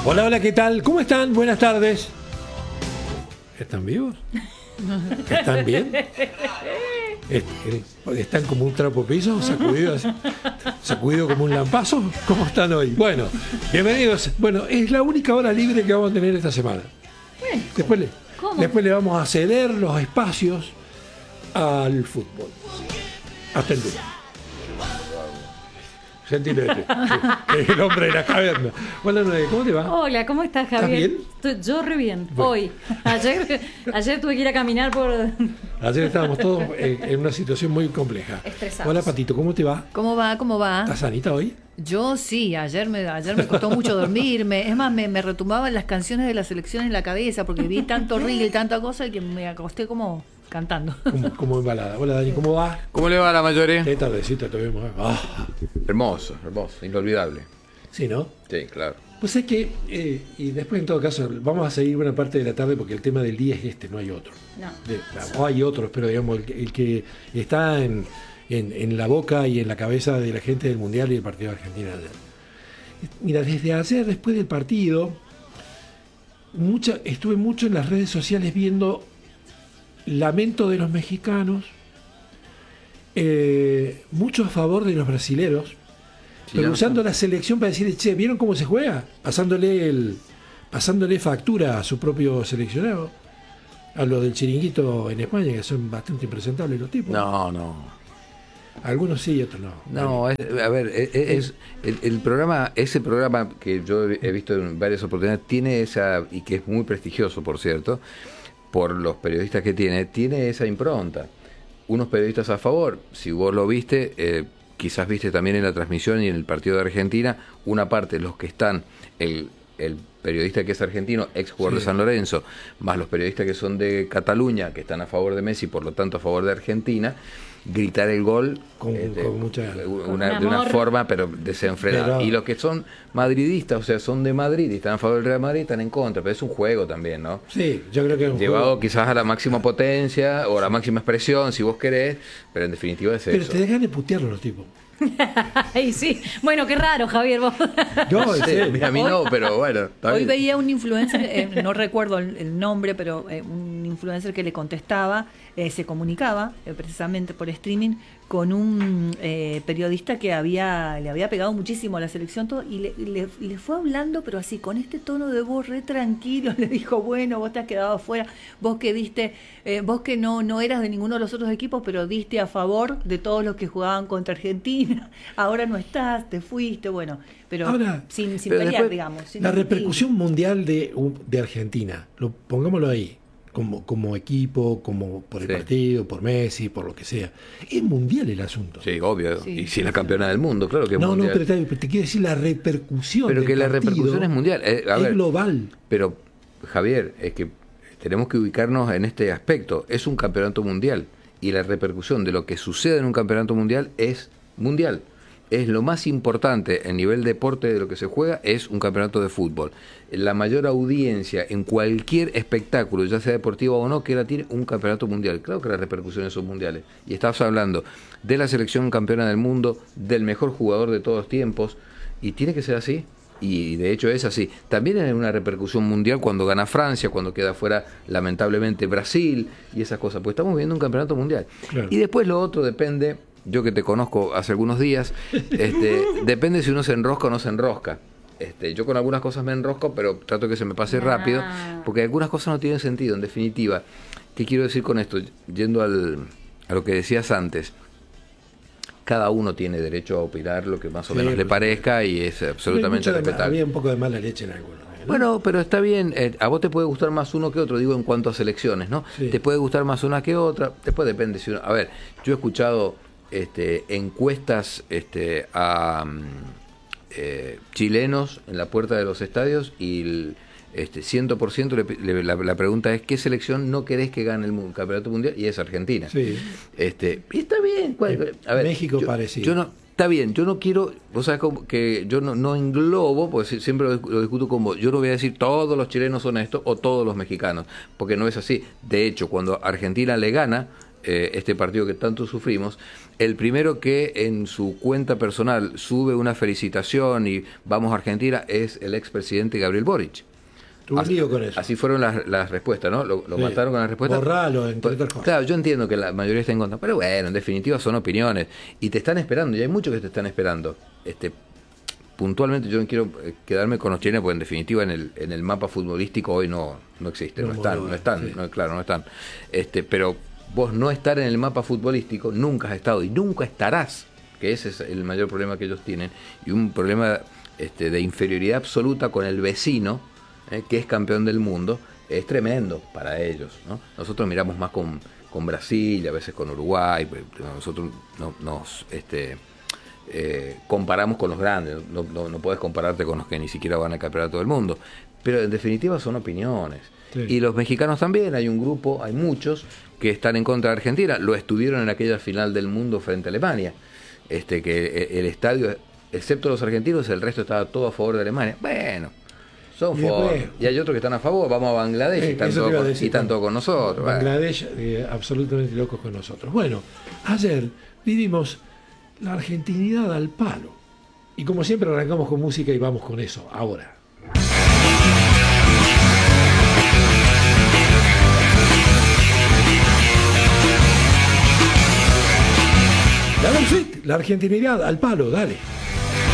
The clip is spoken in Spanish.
Hola, hola, ¿qué tal? ¿Cómo están? Buenas tardes. ¿Están vivos? ¿Están bien? ¿Están como un trapo piso? ¿Sacudido como un lampazo? ¿Cómo están hoy? Bueno, bienvenidos. Bueno, es la única hora libre que vamos a tener esta semana. Después le vamos a ceder los espacios al fútbol. Hasta el lunes. Gentilete, el hombre de la caverna. Hola, ¿cómo te va? Hola, ¿cómo estás, Javier? ¿Estás bien? Yo re bien, bueno. Hoy. Ayer tuve que ir a caminar por... Ayer estábamos todos en una situación muy compleja. Estresados. Hola, Patito, ¿cómo te va? ¿Cómo va? ¿Cómo va? ¿Estás sanita hoy? Yo sí, ayer me costó mucho dormirme. Es más, me retumbaban las canciones de la selección en la cabeza porque vi tanto reel y tanta cosa que me acosté como cantando. Como embalada. Hola, Dani, ¿cómo va? ¿Cómo le va a la mayoría? Qué tardecita tuvimos. Hermoso, hermoso, inolvidable. Sí, ¿no? Sí, claro. Pues es que, y después en todo caso, vamos a seguir buena parte de la tarde porque el tema del día es este, no hay otro. No. O hay otros, pero digamos, el que está en la boca y en la cabeza de la gente del Mundial y el partido de Argentina ayer. Mira, desde ayer, después del partido, estuve mucho en las redes sociales viendo lamento de los mexicanos, mucho a favor de los brasileros, Sí, pero usando la selección para decir, che, ¿vieron cómo se juega? Pasándole factura a su propio seleccionado, a los del Chiringuito en España, que son bastante impresentables los tipos. No. Algunos sí y otros no. No, el programa, ese programa que yo he visto en varias oportunidades, tiene esa, y que es muy prestigioso, por cierto, por los periodistas que tiene esa impronta. Unos periodistas a favor, si vos lo viste, quizás viste también en la transmisión y en el partido de Argentina, una parte, los que están, el periodista que es argentino, ex jugador de San Lorenzo, más los periodistas que son de Cataluña, que están a favor de Messi, por lo tanto a favor de Argentina, gritar el gol con mucha... de una forma pero desenfrenada. Y los que son madridistas, o sea, son de Madrid y están a favor del Real Madrid, están en contra, pero es un juego también, ¿no? Sí, yo creo que es un llevado juego. Quizás a la máxima potencia o a la máxima expresión, si vos querés, pero en definitiva es Pero eso. te dejan de putearlo los tipos. Ay, sí. Bueno, qué raro, Javier, vos. Yo, Sí, a mí no, pero bueno. Está Hoy bien. veía un influencer, no recuerdo el nombre, pero un influencer que le contestaba, se comunicaba precisamente por streaming con un periodista que le había pegado muchísimo a la selección todo, y le fue hablando, pero así, con este tono de voz re tranquilo, le dijo, bueno, vos te has quedado afuera, vos que diste, vos que no eras de ninguno de los otros equipos, pero diste a favor de todos los que jugaban contra Argentina, ahora no estás, te fuiste, bueno, pero ahora, sin pero pelear, después, digamos. Sin la discutir. repercusión mundial de Argentina, pongámoslo ahí, como equipo, como por el partido, por Messi, por lo que sea. Es mundial el asunto. Sí, obvio. Sí, y si es la campeona del mundo, claro que es No, mundial. pero te quiero decir la repercusión. Pero del que la partido repercusión es mundial. A es ver, global. Pero, Javier, es que tenemos que ubicarnos en este aspecto. Es un campeonato mundial y la repercusión de lo que sucede en un campeonato mundial es mundial. Es lo más importante en nivel deporte de lo que se juega, es un campeonato de fútbol. La mayor audiencia en cualquier espectáculo, ya sea deportivo o no, que la tiene un campeonato mundial. Claro que las repercusiones son mundiales. Y estás hablando de la selección campeona del mundo, del mejor jugador de todos los tiempos, y tiene que ser así. Y de hecho es así. También hay una repercusión mundial cuando gana Francia, cuando queda fuera lamentablemente Brasil y esas cosas, pues estamos viviendo un campeonato mundial. Claro. Y después lo otro depende, yo que te conozco hace algunos días, depende si uno se enrosca o no se enrosca. Yo con algunas cosas me enrosco, pero trato que se me pase rápido, porque algunas cosas no tienen sentido, en definitiva. ¿Qué quiero decir con esto? Yendo a lo que decías antes. Cada uno tiene derecho a opinar lo que más o menos le parezca y es absolutamente respetable. Había un poco de mala leche en algunos. ¿no? Bueno, pero está bien. A vos te puede gustar más uno que otro, digo en cuanto a selecciones, ¿no? Sí. Te puede gustar más una que otra. Después depende si uno... A ver, yo he escuchado encuestas a chilenos en la puerta de los estadios y 100% la pregunta es ¿qué selección no querés que gane el campeonato mundial? Y es Argentina. Sí. Y está bien. A ver, México parecido. Yo no, está bien, yo no quiero, vos sabés que yo no englobo, porque siempre lo discuto con vos, yo no voy a decir todos los chilenos son estos o todos los mexicanos, porque no es así. De hecho, cuando Argentina le gana este partido que tanto sufrimos, el primero que en su cuenta personal sube una felicitación y vamos a Argentina es el expresidente Gabriel Boric. Tuve un lío con eso. Así fueron las respuestas, ¿no? Lo Sí. mataron con las respuestas. Borralo, entre otras cosas. Claro, yo entiendo que la mayoría está en contra, pero bueno, en definitiva son opiniones y te están esperando, y hay muchos que te están esperando. Puntualmente yo no quiero quedarme con los chilenos, porque en definitiva en el mapa futbolístico hoy no existen, no están. Pero vos no estar en el mapa futbolístico, nunca has estado y nunca estarás, que ese es el mayor problema que ellos tienen, y un problema de inferioridad absoluta con el vecino, que es campeón del mundo, es tremendo para ellos, ¿no? Nosotros miramos más con Brasil y a veces con Uruguay, nosotros nos comparamos con los grandes, no podés compararte con los que ni siquiera van a campeonato del mundo, pero en definitiva son opiniones. Sí. Y los mexicanos también, hay un grupo, hay muchos que están en contra de Argentina, lo estuvieron en aquella final del mundo frente a Alemania, que el estadio, excepto los argentinos, el resto estaba todo a favor de Alemania. Bueno, son y hay otros que están a favor, vamos a Bangladesh y están todos con nosotros. Bangladesh, absolutamente locos con nosotros. Bueno, ayer vivimos la argentinidad al palo. Y como siempre arrancamos con música y vamos con eso, ahora. La argentinidad al palo, dale.